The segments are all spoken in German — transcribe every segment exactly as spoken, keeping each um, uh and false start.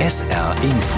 S R Info.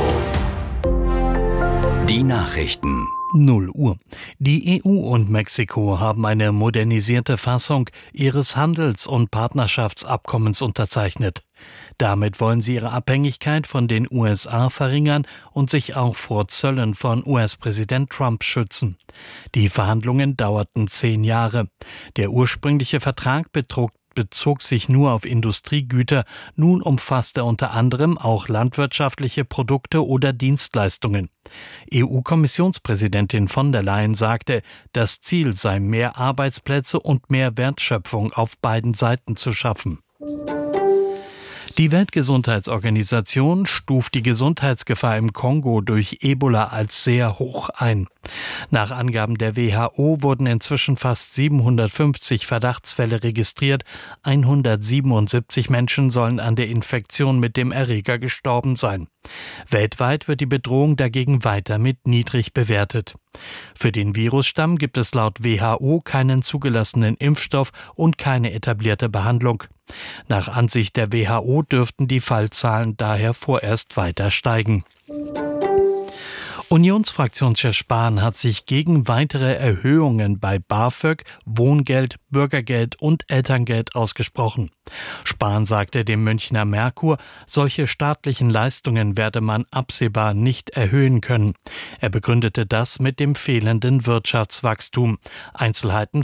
Die Nachrichten. null Uhr. Die E U und Mexiko haben eine modernisierte Fassung ihres Handels- und Partnerschaftsabkommens unterzeichnet. Damit wollen sie ihre Abhängigkeit von den U S A verringern und sich auch vor Zöllen von U S-Präsident Trump schützen. Die Verhandlungen dauerten zehn Jahre. Der ursprüngliche Vertrag betrug bezog sich nur auf Industriegüter, nun umfasst er unter anderem auch landwirtschaftliche Produkte oder Dienstleistungen. E U-Kommissionspräsidentin von der Leyen sagte, das Ziel sei, mehr Arbeitsplätze und mehr Wertschöpfung auf beiden Seiten zu schaffen. Die Weltgesundheitsorganisation stuft die Gesundheitsgefahr im Kongo durch Ebola als sehr hoch ein. Nach Angaben der W H O wurden inzwischen fast siebenhundertfünfzig Verdachtsfälle registriert. hundertsiebenundsiebzig Menschen sollen an der Infektion mit dem Erreger gestorben sein. Weltweit wird die Bedrohung dagegen weiter mit niedrig bewertet. Für den Virusstamm gibt es laut W H O keinen zugelassenen Impfstoff und keine etablierte Behandlung. Nach Ansicht der W H O dürften die Fallzahlen daher vorerst weiter steigen. Unionsfraktionschef Spahn hat sich gegen weitere Erhöhungen bei BAföG, Wohngeld, Bürgergeld und Elterngeld ausgesprochen. Spahn sagte dem Münchner Merkur, solche staatlichen Leistungen werde man absehbar nicht erhöhen können. Er begründete das mit dem fehlenden Wirtschaftswachstum. Einzelheiten